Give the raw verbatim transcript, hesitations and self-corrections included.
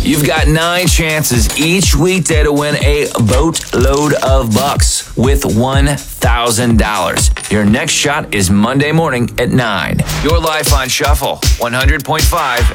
You've got nine chances each weekday to win a boatload of bucks with one thousand dollars. Your next shot is Monday morning at nine. Your life on Shuffle, one hundred point five